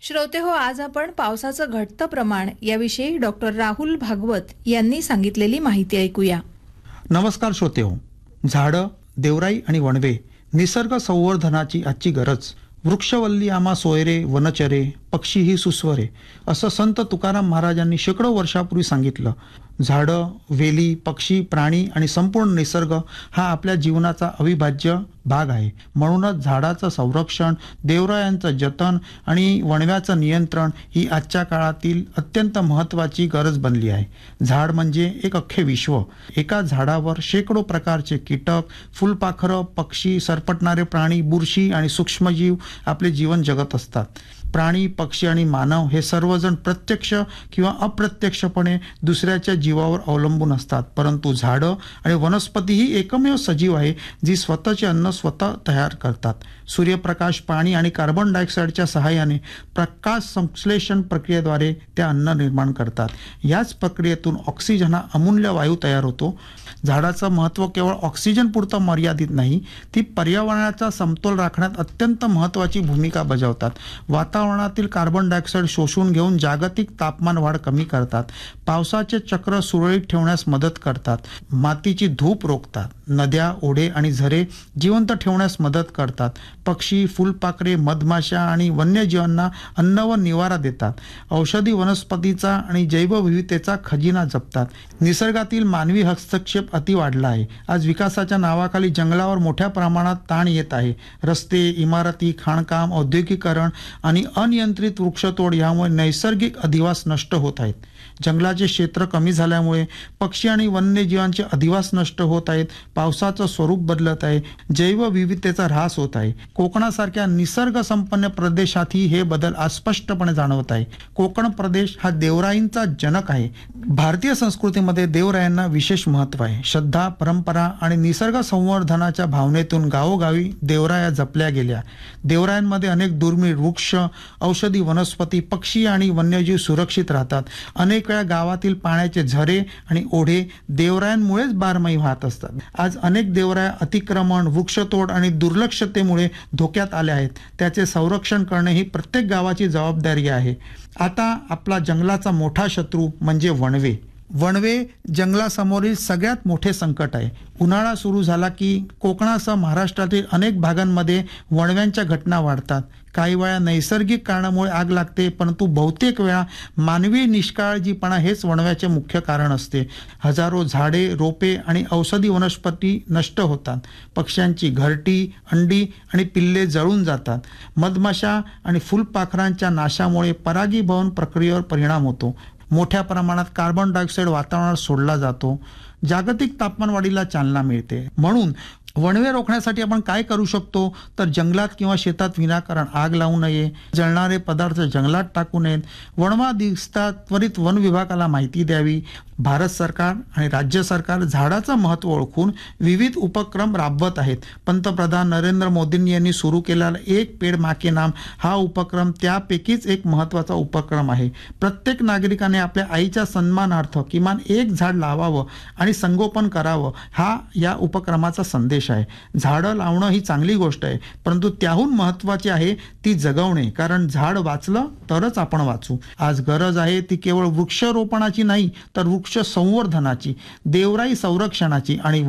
श्रोते हो, आज आपण पावसाचं घटतं प्रमाण याविषयी डॉक्टर राहुल भागवत यांनी सांगितलेली माहिती ऐकूया. नमस्कार श्रोतेहो. झाडं, देवराई आणि वणवे निसर्ग संवर्धनाची आजची गरज. वृक्षवल्ली आम्हा सोयरे वनचरे, पक्षी ही सुस्वरे, असं संत तुकाराम महाराजांनी शेकडो वर्षापूर्वी सांगितलं. झाडं, वेली, पक्षी, प्राणी आणि संपूर्ण निसर्ग हा आपल्या जीवनाचा अविभाज्य भाग आहे. म्हणूनच झाडाचं संरक्षण, देवरायांचं जतन आणि वणव्याचं नियंत्रण ही आजच्या काळातील अत्यंत महत्त्वाची गरज बनली आहे. झाड म्हणजे एक अख्खे विश्व. एका झाडावर शेकडो प्रकारचे कीटक, फुलपाखरं, पक्षी, सरपटणारे प्राणी, बुरशी आणि सूक्ष्मजीव आपले जीवन जगत असतात. प्राणी, पक्षी आणि मानव हे सर्वजण प्रत्यक्ष किंवा अप्रत्यक्षपणे दुसऱ्याच्या जीवावर अवलंबून असतात. परंतु झाडं आणि वनस्पती ही एकमेव सजीव आहे जी स्वतःचे अन्न स्वतः तयार करतात. सूर्यप्रकाश, पाणी आणि कार्बन डायऑक्साईडच्या सहाय्याने प्रकाश संश्लेषण प्रक्रियेद्वारे त्या अन्न निर्माण करतात. याच प्रक्रियेतून ऑक्सिजन हा अमूल्य वायू तयार होतो. झाडाचं महत्त्व केवळ ऑक्सिजन पुरतं मर्यादित नाही, ती पर्यावरणाचा समतोल राखण्यात अत्यंत महत्त्वाची भूमिका बजावतात. वातावरणातील कार्बन डायऑक्साईड शोषून घेऊन जागतिक तापमान वाढ कमी करतात. पावसाचे चक्र सुरळीत ठेवण्यास मदत करतात. मातीची धूप रोखतात. नद्या, ओढे आणि झरे जिवंत ठेवण्यास मदत करतात. पक्षी, फुलपाखरे, मधमाशा आणि वन्यजीवांना अन्न व निवारा देतात. औषधी वनस्पतीचा आणि जैवविविधतेचा खजिना जपतात. निसर्गातील मानवी हस्तक्षेप अति वाढला आहे. आज विकासाच्या नावाखाली जंगलावर मोठ्या प्रमाणात ताण येत आहे. रस्ते, इमारती, खाणकाम, औद्योगिकरण आणि अनियंत्रित वृक्षतोड यामुळे नैसर्गिक अधिवास नष्ट होत आहेत. जंगलाचे क्षेत्र कमी झाल्यामुळे पक्षी आणि वन्यजीवांचे अधिवास नष्ट होत आहेत. पावसाचं स्वरूप बदलत आहे. जैवविविधतेचा ऱ्हास होत आहे. कोकणासारख्या निसर्ग संपन्न प्रदेशातही हे बदल आज स्पष्टपणे जाणवत आहे. कोकण प्रदेश हा देवराईंचा जनक आहे. भारतीय संस्कृतीमध्ये देवरायांना विशेष महत्त्व आहे. श्रद्धा, परंपरा आणि निसर्ग संवर्धनाच्या भावनेतून गावोगावी देवराया जपल्या गेल्या. देवरायांमध्ये अनेक दुर्मिळ वृक्ष, औषधी वनस्पती, पक्षी आणि वन्यजीव सुरक्षित राहतात. अनेक वेळा गावातील पाण्याचे झरे आणि ओढे देवरायांमुळेच बारमाही वाहत असतात. आज अनेक देवराया अतिक्रमण, वृक्षतोड आणि दुर्लक्षतेमुळे धोक्यात आल्या आहेत. त्याचे संरक्षण करणे ही प्रत्येक गावाची जबाबदारी आहे. आता आपला जंगलाचा मोठा शत्रू म्हणजे वणवे. वणवे जंगलासमोरील सगळ्यात मोठे संकट आहे. उन्हाळा सुरू झाला की कोकणासह महाराष्ट्रातील अनेक भागांमध्ये वणव्यांच्या घटना वाढतात. काही वेळा नैसर्गिक कारणामुळे आग लागते, परंतु बहुतेक वेळा मानवी निष्काळजीपणा हेच वणव्याचे मुख्य कारण असते. हजारो झाडे, रोपे आणि औषधी वनस्पती नष्ट होतात. पक्ष्यांची घरटी, अंडी आणि पिल्ले जळून जातात. मधमाशा आणि फुलपाखरांच्या नाशामुळे परागीभवन प्रक्रियेवर परिणाम होतो. मोठ्या प्रमाणात कार्बन डायऑक्साईड वातावरणात सोडला जातो. जागतिक तापमानवाढीला चालना मिळते. म्हणून वणवे रोखण्यासाठी आपण काय करू शकतो तर जंगलात किंवा शेतात विनाकारण आग लावू नये. जळणारे पदार्थ जंगलात टाकू नयेत. वणवा दिसतात त्वरित वन विभागाला माहिती द्यावी. भारत सरकार आणि राज्य सरकार झाडाचं महत्त्व ओळखून विविध उपक्रम राबवत आहेत. पंतप्रधान नरेंद्र मोदींनी यांनी सुरू केलेला एक पेड मा के नाम हा उपक्रम त्यापैकीच एक महत्त्वाचा उपक्रम आहे. प्रत्येक नागरिकाने आपल्या आईच्या सन्मानार्थ किमान एक झाड लावावं आणि संगोपन करावं हा या उपक्रमाचा संदेश आहे. झाडं लावणं ही चांगली गोष्ट आहे, परंतु त्याहून महत्त्वाची आहे ती जगवणे. कारण झाड वाचलं तरच आपण वाचू. आज गरज आहे ती केवळ वृक्षारोपणाची नाही तर वृक्ष संवर्धनाची, देवराई संरक्षणाची आणि